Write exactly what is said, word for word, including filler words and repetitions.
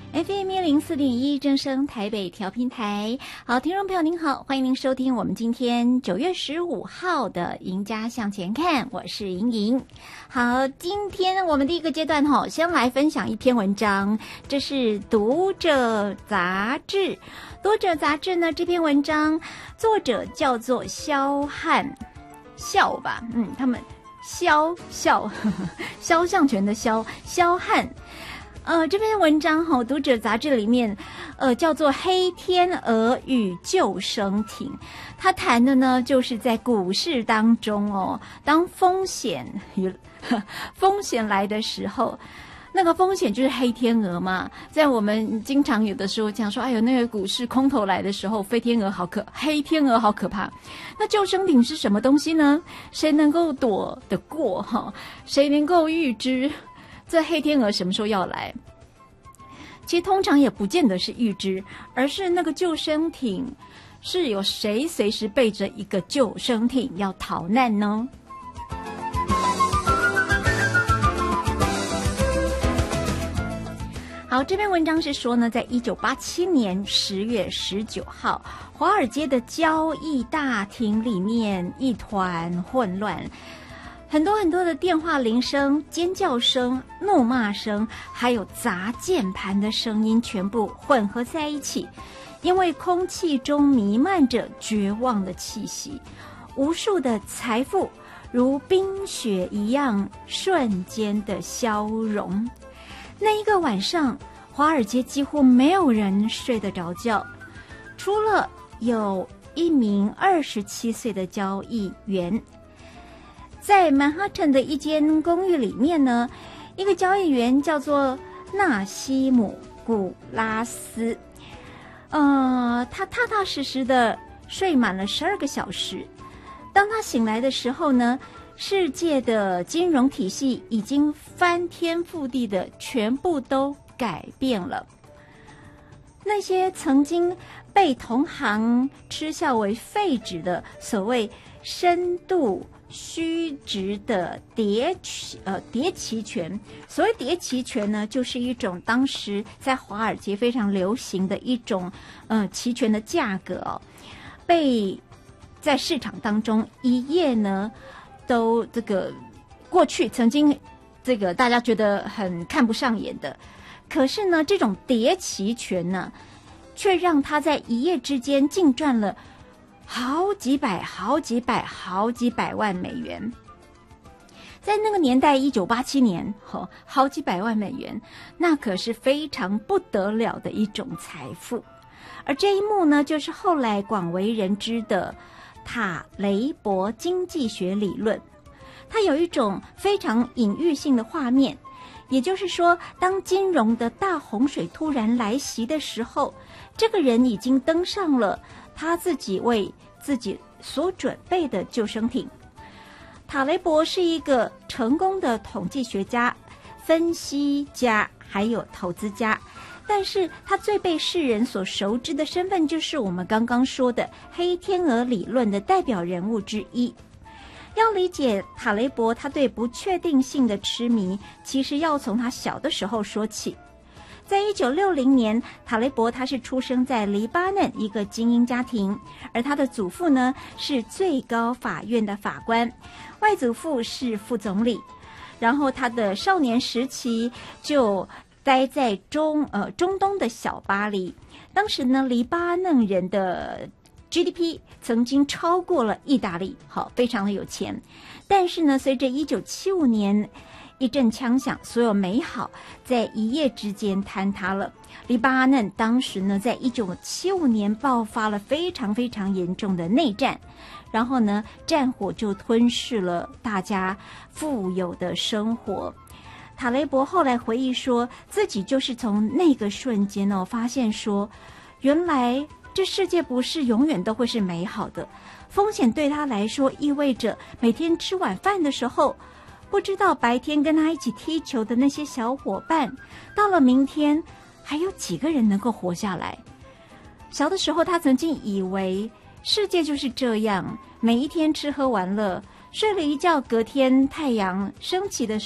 F M 一零四点一正声台北调频台。好，听众朋友您好，欢迎您收听我们今天九月十五号的赢家向前看，我是莹莹。好，今天我们第一个阶段哈，先来分享一篇文章，这是读者杂志。读者杂志呢，这篇文章作者叫做萧汉，笑吧，嗯，他们萧笑肖像权的萧萧汉。呃，这篇文章哈、哦，读者杂志里面，呃，叫做《黑天鹅与救生艇》。它谈的呢，就是在股市当中哦，当风险风险来的时候，那个风险就是黑天鹅嘛。在我们经常有的时候讲说，哎呦，那个股市空头来的时候，飞天鹅好可，黑天鹅好可怕。那救生艇是什么东西呢？谁能够躲得过哈？谁能够预知？这黑天鹅什么时候要来？其实通常也不见得是预知，而是那个救生艇是有谁随时背着一个救生艇要逃难呢？好，这篇文章是说呢，在一九八七年十月十九号，华尔街的交易大厅里面一团混乱。很多很多的电话铃声、尖叫声、怒骂声，还有砸键盘的声音全部混合在一起，因为空气中弥漫着绝望的气息，无数的财富如冰雪一样瞬间的消融。那一个晚上，华尔街几乎没有人睡得着觉，除了有一名二十七岁的交易员。在曼哈顿的一间公寓里面呢，一个交易员叫做纳西姆·古拉斯，呃，他踏踏实实的睡满了十二个小时。当他醒来的时候呢，世界的金融体系已经翻天覆地的全部都改变了。那些曾经被同行嗤笑为废纸的所谓深度虚值的叠期呃叠期权，所谓叠期权呢，就是一种当时在华尔街非常流行的一种呃期权的价格哦，被在市场当中一夜呢都这个过去曾经这个大家觉得很看不上眼的，可是呢这种叠期权呢，却让他在一夜之间净赚了好几百、好几百、好几百万美元。在那个年代，一九八七年，哦，好几百万美元，那可是非常不得了的一种财富。而这一幕呢，就是后来广为人知的塔雷伯经济学理论。它有一种非常隐喻性的画面，也就是说，当金融的大洪水突然来袭的时候，这个人已经登上了他自己为自己所准备的救生艇。塔雷伯是一个成功的统计学家、分析家，还有投资家，但是他最被世人所熟知的身份，就是我们刚刚说的黑天鹅理论的代表人物之一。要理解塔雷伯他对不确定性的痴迷，其实要从他小的时候说起。在一九六零年，塔雷伯他是出生在黎巴嫩一个精英家庭，而他的祖父呢是最高法院的法官，外祖父是副总理。然后他的少年时期就待在中呃中东的小巴黎，当时呢黎巴嫩人的 G D P 曾经超过了意大利，好，非常的有钱。但是呢，随着一九七五年一阵枪响，所有美好在一夜之间坍塌了。黎巴嫩当时呢，在一九七五年爆发了非常非常严重的内战，然后呢，战火就吞噬了大家富有的生活。塔雷伯后来回忆说，自己就是从那个瞬间哦，发现说，原来这世界不是永远都会是美好的。风险对他来说意味着每天吃晚饭的时候，不知道白天跟他一起踢球的那些小伙伴，到了明天还有几个人能够活下来。小的时候他曾经以为世界就是这样，每一天吃喝玩乐，睡了一觉，隔天太阳升起的